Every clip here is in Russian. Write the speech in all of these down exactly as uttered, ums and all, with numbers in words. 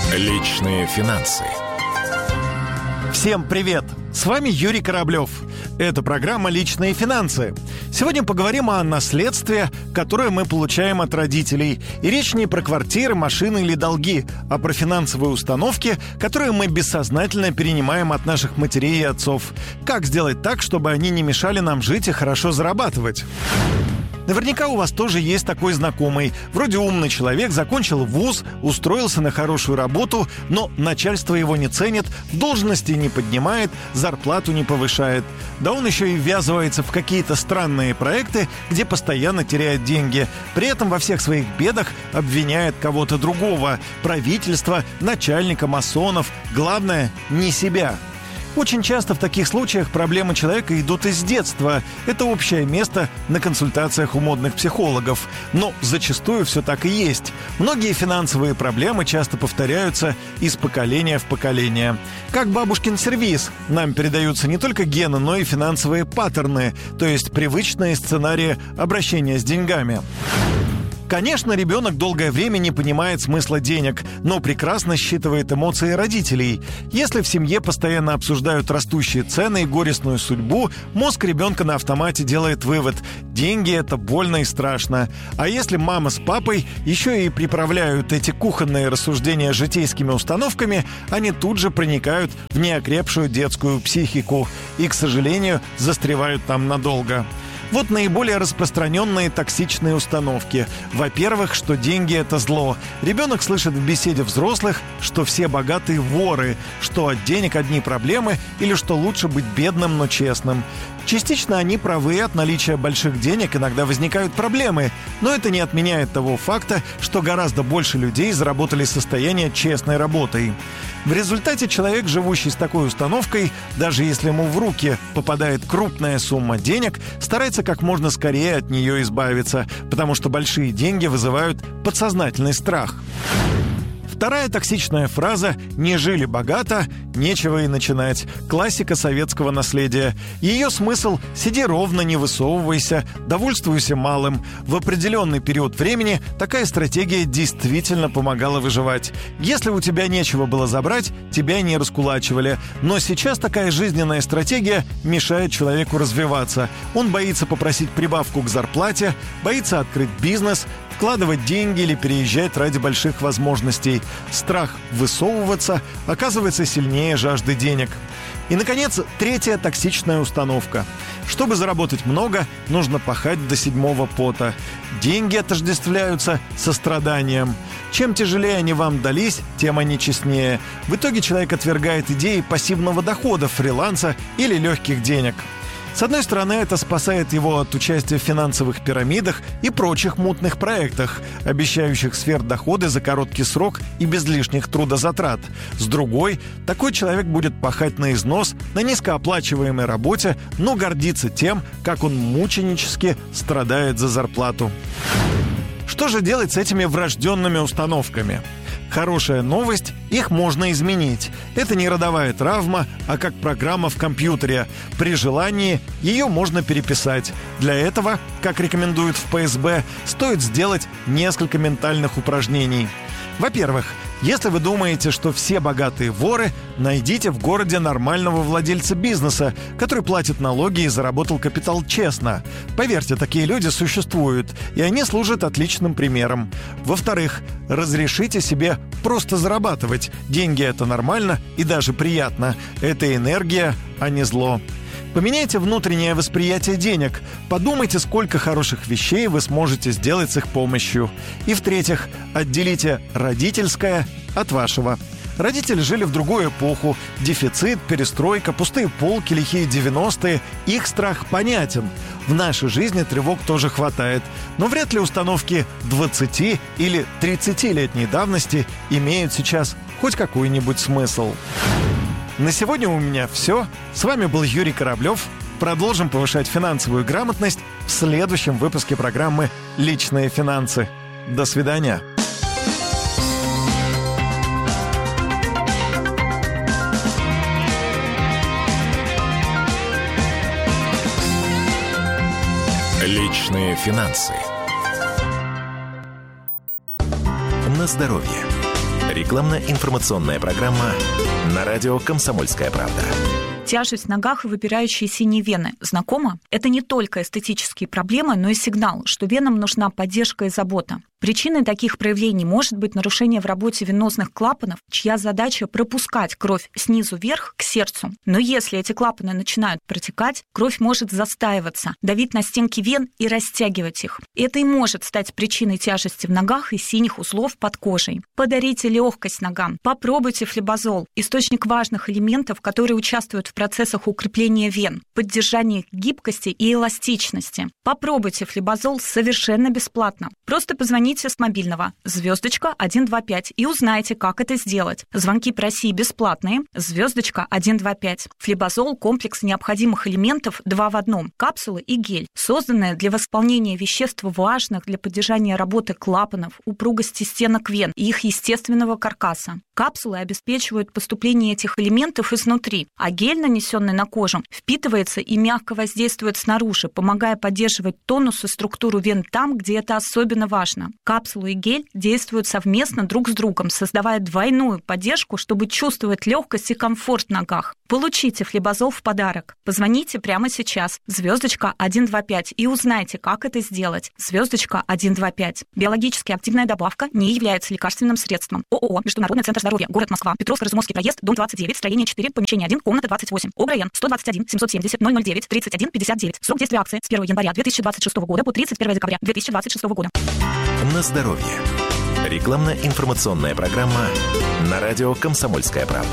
Личные финансы. Всем привет! С вами Юрий Кораблев. Это программа «Личные финансы». Сегодня поговорим о наследстве, которое мы получаем от родителей. И речь не про квартиры, машины или долги, а про финансовые установки, которые мы бессознательно перенимаем от наших матерей и отцов. Как сделать так, чтобы они не мешали нам жить и хорошо зарабатывать? Наверняка у вас тоже есть такой знакомый. Вроде умный человек, закончил вуз, устроился на хорошую работу, но начальство его не ценит, в должности не поднимает, зарплату не повышает. Да он еще и ввязывается в какие-то странные проекты, где постоянно теряет деньги. При этом во всех своих бедах обвиняет кого-то другого. Правительство, начальника, масонов. Главное, не себя. Очень часто в таких случаях проблемы человека идут из детства. Это общее место на консультациях у модных психологов. Но зачастую все так и есть. Многие финансовые проблемы часто повторяются из поколения в поколение. Как бабушкин сервиз. Нам передаются не только гены, но и финансовые паттерны, то есть привычные сценарии обращения с деньгами. Конечно, ребенок долгое время не понимает смысла денег, но прекрасно считывает эмоции родителей. Если в семье постоянно обсуждают растущие цены и горестную судьбу, мозг ребенка на автомате делает вывод – деньги – это больно и страшно. А если мама с папой еще и приправляют эти кухонные рассуждения житейскими установками, они тут же проникают в неокрепшую детскую психику и, к сожалению, застревают там надолго. Вот наиболее распространенные токсичные установки. Во-первых, что деньги – это зло. Ребенок слышит в беседе взрослых, что все богатые воры, что от денег одни проблемы или что лучше быть бедным, но честным. Частично они правы, от наличия больших денег иногда возникают проблемы, но это не отменяет того факта, что гораздо больше людей заработали состояние честной работой. В результате человек, живущий с такой установкой, даже если ему в руки попадает крупная сумма денег, старается как можно скорее от нее избавиться, потому что большие деньги вызывают подсознательный страх. Вторая токсичная фраза «не жили богато, нечего и начинать». Классика советского наследия. Ее смысл «сиди ровно, не высовывайся, довольствуйся малым». В определенный период времени такая стратегия действительно помогала выживать. Если у тебя нечего было забрать, тебя не раскулачивали. Но сейчас такая жизненная стратегия мешает человеку развиваться. Он боится попросить прибавку к зарплате, боится открыть бизнес, вкладывать деньги или переезжать ради больших возможностей. Страх высовываться оказывается сильнее жажды денег. И, наконец, третья токсичная установка. Чтобы заработать много, нужно пахать до седьмого пота. Деньги отождествляются со страданием. Чем тяжелее они вам дались, тем они честнее. В итоге человек отвергает идеи пассивного дохода, фриланса или легких денег. С одной стороны, это спасает его от участия в финансовых пирамидах и прочих мутных проектах, обещающих сверхдоходы за короткий срок и без лишних трудозатрат. С другой, такой человек будет пахать на износ на низкооплачиваемой работе, но гордиться тем, как он мученически страдает за зарплату. Что же делать с этими врожденными установками? Хорошая новость – их можно изменить. Это не родовая травма, а как программа в компьютере. При желании ее можно переписать. Для этого, как рекомендуют в пэ эс бэ, стоит сделать несколько ментальных упражнений. Во-первых, если вы думаете, что все богатые воры, найдите в городе нормального владельца бизнеса, который платит налоги и заработал капитал честно. Поверьте, такие люди существуют, и они служат отличным примером. Во-вторых, разрешите себе просто зарабатывать. Деньги – это нормально и даже приятно. Это энергия, а не зло. Поменяйте внутреннее восприятие денег. Подумайте, сколько хороших вещей вы сможете сделать с их помощью. И в-третьих, отделите родительское от вашего. Родители жили в другую эпоху. Дефицит, перестройка, пустые полки, лихие девяностые. Их страх понятен. В нашей жизни тревог тоже хватает. Но вряд ли установки двадцати- или тридцатилетней давности имеют сейчас хоть какой-нибудь смысл. На сегодня у меня все. С вами был Юрий Кораблев. Продолжим повышать финансовую грамотность в следующем выпуске программы «Личные финансы». До свидания. Личные финансы. На здоровье. Рекламно-информационная программа на радио «Комсомольская правда». Тяжесть в ногах и выпирающие синие вены. Знакомо? Это не только эстетические проблемы, но и сигнал, что венам нужна поддержка и забота. Причиной таких проявлений может быть нарушение в работе венозных клапанов, чья задача пропускать кровь снизу вверх к сердцу. Но если эти клапаны начинают протекать, кровь может застаиваться, давить на стенки вен и растягивать их. Это и может стать причиной тяжести в ногах и синих узлов под кожей. Подарите легкость ногам. Попробуйте флебазол, источник важных элементов, которые участвуют в процессах укрепления вен, поддержания гибкости и эластичности. Попробуйте флебазол совершенно бесплатно. Просто позвоните с мобильного звездочка один два пять и узнайте, как это сделать. Звонки по России бесплатные. Звездочка один два пять. Флебазол – комплекс необходимых элементов два в одном. Капсулы и гель, созданные для восполнения веществ, важных для поддержания работы клапанов, упругости стенок вен и их естественного каркаса. Капсулы обеспечивают поступление этих элементов изнутри, а гель, нанесенный на кожу, впитывается и мягко воздействует снаружи, помогая поддерживать тонус и структуру вен там, где это особенно важно. Капсулы и гель действуют совместно друг с другом, создавая двойную поддержку, чтобы чувствовать легкость и комфорт в ногах. Получите флебазол в подарок. Позвоните прямо сейчас. Звездочка один два пять и узнайте, как это сделать. Звездочка один два пять. Биологически активная добавка не является лекарственным средством. ООО «Международный центр здоровья», город Москва, Петровско-Разумовский проезд, дом двадцать девять, строение четыре, помещение один, комната двадцать восемь. ОГРН сто двадцать один семьсот семьдесят ноль ноль девять тридцать один пятьдесят девять. Срок действия акции с первого января две тысячи двадцать шестого года по тридцать первого декабря две тысячи двадцать шестого года. На здоровье. Рекламно-информационная программа на радио «Комсомольская правда».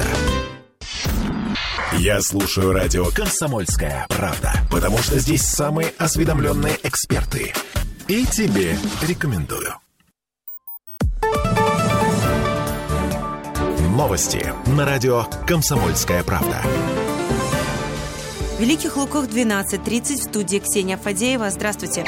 Я слушаю радио «Комсомольская правда», потому что здесь самые осведомленные эксперты. И тебе рекомендую. Новости на радио «Комсомольская правда». В Великих Луках двенадцать тридцать в студии Ксения Фадеева. Здравствуйте.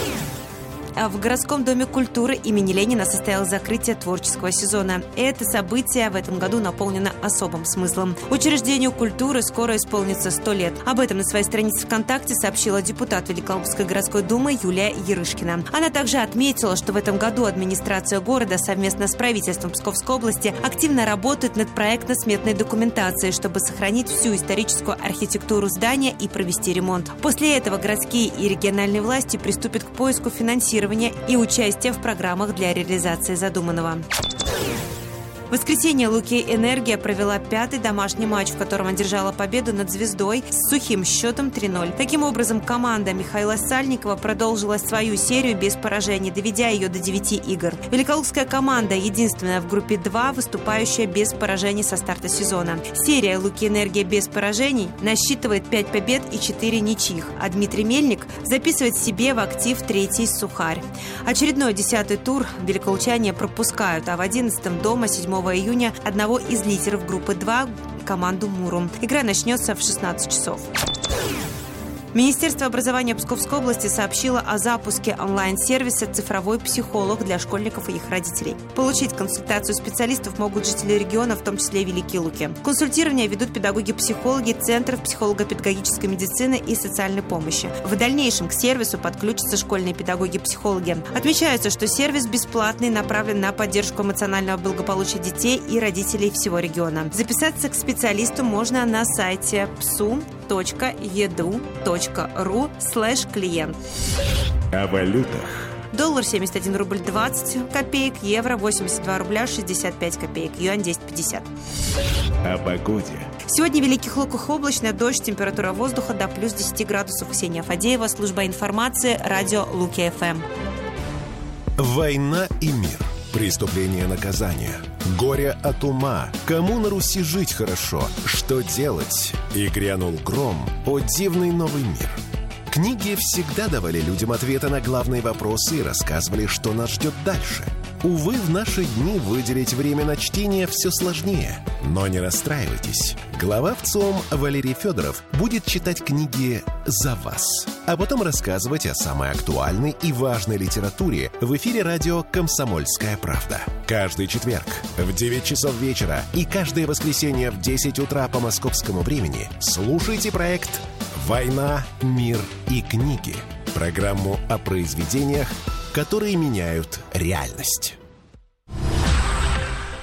В городском доме культуры имени Ленина состоялось закрытие творческого сезона. Это событие в этом году наполнено особым смыслом. Учреждению культуры скоро исполнится сто лет. Об этом на своей странице ВКонтакте сообщила депутат Великолукской городской думы Юлия Ярышкина. Она также отметила, что в этом году администрация города совместно с правительством Псковской области активно работает над проектно-сметной документацией, чтобы сохранить всю историческую архитектуру здания и провести ремонт. После этого городские и региональные власти приступят к поиску финансирования и участия в программах для реализации задуманного. В воскресенье Луки Энергия провела пятый домашний матч, в котором одержала победу над «Звездой» с сухим счетом три ноль. Таким образом, команда Михаила Сальникова продолжила свою серию без поражений, доведя ее до девяти игр. Великолукская команда единственная в группе два, выступающая без поражений со старта сезона. Серия Луки Энергия без поражений насчитывает пять побед и четыре ничьих, а Дмитрий Мельник записывает себе в актив третий сухарь. Очередной десятый тур великолучане пропускают, а в одиннадцатом дома седьмого июня одного из лидеров группы два, команду «Муром». Игра начнется в шестнадцать часов. Министерство образования Псковской области сообщило о запуске онлайн-сервиса «Цифровой психолог» для школьников и их родителей. Получить консультацию специалистов могут жители региона, в том числе Великие Луки. Консультирование ведут педагоги-психологи Центров психолого-педагогической медицины и социальной помощи. В дальнейшем к сервису подключатся школьные педагоги-психологи. Отмечается, что сервис бесплатный, направлен на поддержку эмоционального благополучия детей и родителей всего региона. Записаться к специалисту можно на сайте псу точка еду точка ру слэш клиент. О валютах. Доллар семьдесят один рубль двадцать копеек, евро восемьдесят два рубля шестьдесят пять копеек, юань десять пятьдесят. О погоде. Сегодня в Великих Луках облачно, дождь, температура воздуха до плюс десять градусов. Ксения Фадеева, служба информации, радио Луки ФМ. Война и мир. Преступление, наказание. Горе от ума. Кому на Руси жить хорошо? Что делать? И грянул гром. О дивный новый мир. Книги всегда давали людям ответы на главные вопросы и рассказывали, что нас ждет дальше. Увы, в наши дни выделить время на чтение все сложнее. Но не расстраивайтесь. Глава ВЦИОМ Валерий Федоров будет читать книги за вас, а потом рассказывать о самой актуальной и важной литературе в эфире радио «Комсомольская правда». Каждый четверг в девять часов вечера и каждое воскресенье в десять утра по московскому времени слушайте проект «Война, мир и книги». Программу о произведениях, которые меняют реальность.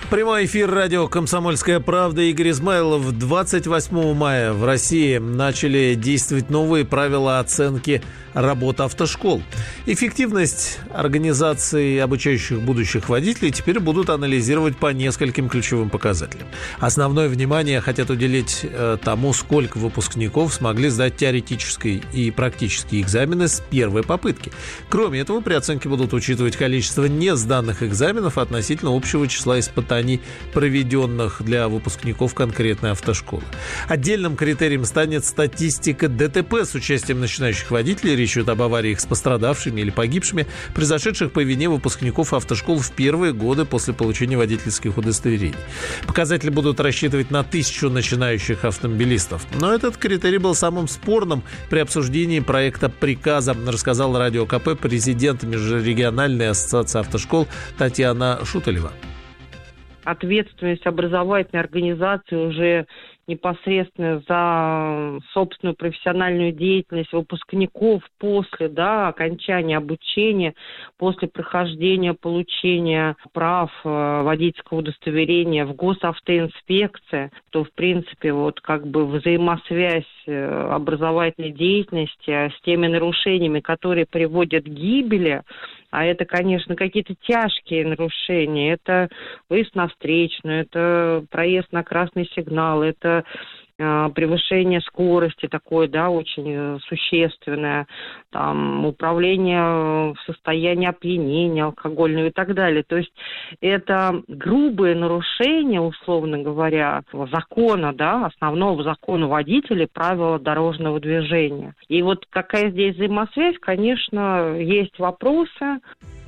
Прямой эфир радио «Комсомольская правда». Игорь Измайлов. двадцать восьмого мая в России начали действовать новые правила оценки работы автошкол. Эффективность организации обучающих будущих водителей теперь будут анализировать по нескольким ключевым показателям. Основное внимание хотят уделить э, тому, сколько выпускников смогли сдать теоретические и практические экзамены с первой попытки. Кроме этого, при оценке будут учитывать количество несданных экзаменов относительно общего числа испытаний, проведенных для выпускников конкретной автошколы. Отдельным критерием станет статистика ДТП с участием начинающих водителей. Речь идет об авариях с пострадавшими или погибшими, произошедших по вине выпускников автошкол в первые годы после получения водительских удостоверений. Показатели будут рассчитывать на тысячу начинающих автомобилистов. Но этот критерий был самым спорным при обсуждении проекта приказа, рассказал Радио КП президент Межрегиональной ассоциации автошкол Татьяна Шуталева. Ответственность образовательной организации уже непосредственно за собственную профессиональную деятельность выпускников после, да, окончания обучения, после прохождения получения прав водительского удостоверения в госавтоинспекции, то, в принципе, вот как бы взаимосвязь образовательной деятельности с теми нарушениями, которые приводят к гибели, а это, конечно, какие-то тяжкие нарушения. Это выезд на встречную, это проезд на красный сигнал, это э, превышение скорости такое, да, очень существенное, там, управление в состоянии опьянения алкогольного и так далее. То есть это грубые нарушения, условно говоря, закона, да, основного закона водителей, правила дорожного движения. И вот какая здесь взаимосвязь, конечно, есть вопросы.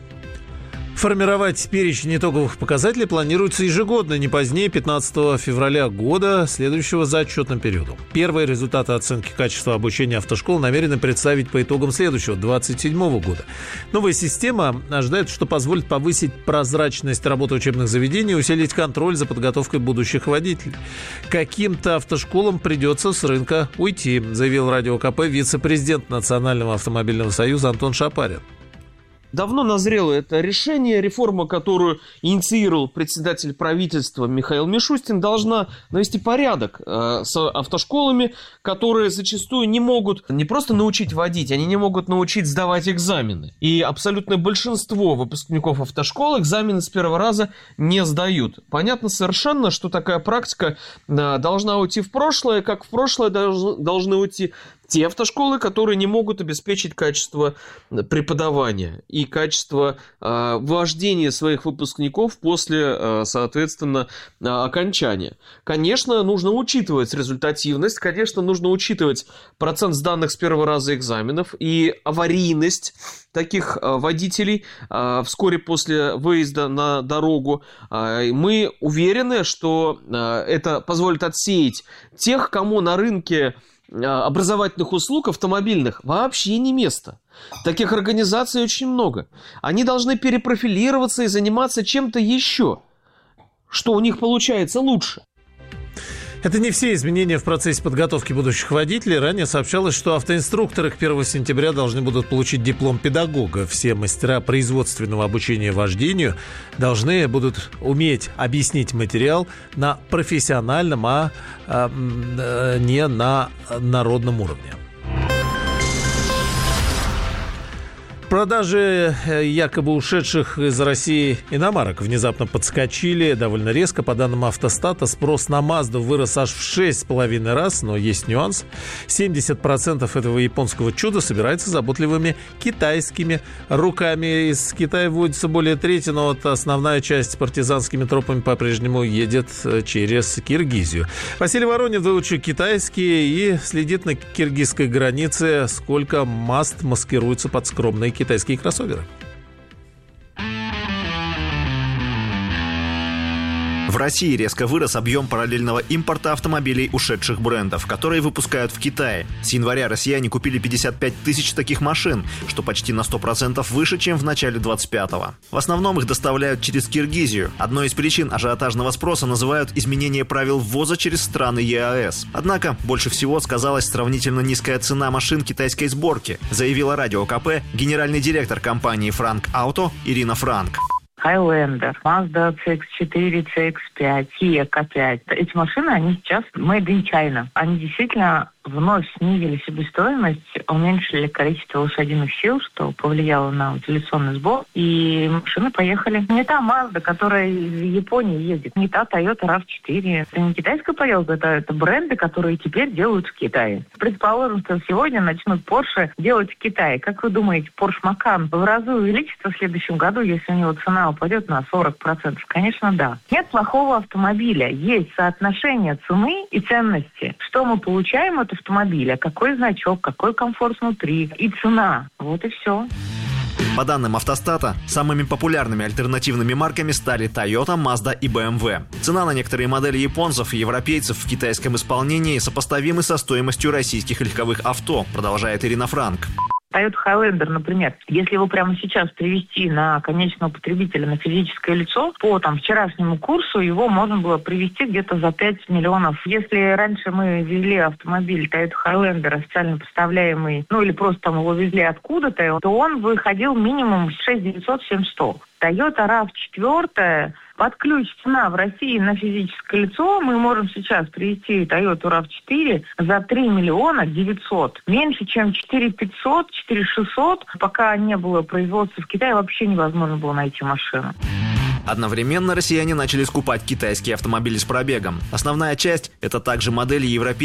Формировать перечень итоговых показателей планируется ежегодно, не позднее пятнадцатого февраля года, следующего за отчетным периодом. Первые результаты оценки качества обучения автошкол намерены представить по итогам следующего, двадцать седьмого года. Новая система ожидает, что позволит повысить прозрачность работы учебных заведений и усилить контроль за подготовкой будущих водителей. Каким-то автошколам придется с рынка уйти, заявил Радио КП вице-президент Национального автомобильного союза Антон Шапарин. Давно назрело это решение. Реформа, которую инициировал председатель правительства Михаил Мишустин, должна навести порядок э, с автошколами, которые зачастую не могут не просто научить водить, они не могут научить сдавать экзамены. И абсолютное большинство выпускников автошкол экзамены с первого раза не сдают. Понятно совершенно, что такая практика э, должна уйти в прошлое, как в прошлое долж, должны уйти те автошколы, которые не могут обеспечить качество преподавания и качество э, вождения своих выпускников после, э, соответственно, э, окончания. Конечно, нужно учитывать результативность, конечно, нужно учитывать процент сданных с первого раза экзаменов и аварийность таких э, водителей э, вскоре после выезда на дорогу. Э, мы уверены, что э, это позволит отсеять тех, кому на рынке образовательных услуг автомобильных вообще не место. Таких организаций очень много. Они должны перепрофилироваться и заниматься чем-то еще, что у них получается лучше. Это не все изменения в процессе подготовки будущих водителей. Ранее сообщалось, что автоинструкторы к первого сентября должны будут получить диплом педагога. Все мастера производственного обучения вождению должны будут уметь объяснить материал на профессиональном, а, а не на народном уровне. Продажи якобы ушедших из России иномарок внезапно подскочили довольно резко. По данным Автостата, спрос на Мазду вырос аж в шесть с половиной раз, но есть нюанс. семьдесят процентов этого японского чуда собирается заботливыми китайскими руками. Из Китая вводится более трети, но вот основная часть партизанскими тропами по-прежнему едет через Киргизию. Василий Воронин выучил китайский и следит на киргизской границе, сколько Мазд маскируется под скромные китайские кроссоверы. В России резко вырос объем параллельного импорта автомобилей ушедших брендов, которые выпускают в Китае. С января россияне купили пятьдесят пять тысяч таких машин, что почти на сто процентов выше, чем в начале двадцать пятого. В основном их доставляют через Киргизию. Одной из причин ажиотажного спроса называют изменение правил ввоза через страны ЕАЭС. Однако больше всего сказалась сравнительно низкая цена машин китайской сборки, заявила Радио КП генеральный директор компании «Франк Ауто» Ирина Франк. Highlander, Mazda си икс четыре, си икс пять, Kia ка пять. Эти машины, они сейчас made in China. Они действительно вновь снизили себестоимость, уменьшили количество лошадиных сил, что повлияло на утилизационный сбор, и машины поехали. Не та Mazda, которая из Японии ездит, не та Toyota рав четыре. Это не китайская поделка, это, это бренды, которые теперь делают в Китае. Предположим, что сегодня начнут Porsche делать в Китае. Как вы думаете, Porsche Macan в разы увеличится в следующем году, если у него цена упадет на сорок процентов? Конечно, да. Нет плохого автомобиля. Есть соотношение цены и ценности. Что мы получаем от автомобиля? Какой значок, какой комфорт внутри и цена. Вот и все. По данным Автостата, самыми популярными альтернативными марками стали Toyota, Mazda и бэ эм вэ. Цена на некоторые модели японцев и европейцев в китайском исполнении сопоставимы со стоимостью российских легковых авто, продолжает Ирина Франк. Toyota Highlander, например, если его прямо сейчас привести на конечного потребителя, на физическое лицо, по там вчерашнему курсу его можно было привести где-то за пять миллионов. Если раньше мы везли автомобиль Toyota Highlander, официально поставляемый, ну или просто там его везли откуда-то, то он выходил минимум шесть девятьсот семь сто. Toyota рав четыре под ключ цена в России на физическое лицо мы можем сейчас привезти Toyota рав четыре за три миллиона девятьсот. Меньше, чем четыре пятьсот, четыре шестьсот. Пока не было производства в Китае, вообще невозможно было найти машину. Одновременно россияне начали скупать китайские автомобили с пробегом. Основная часть – это также модели европейских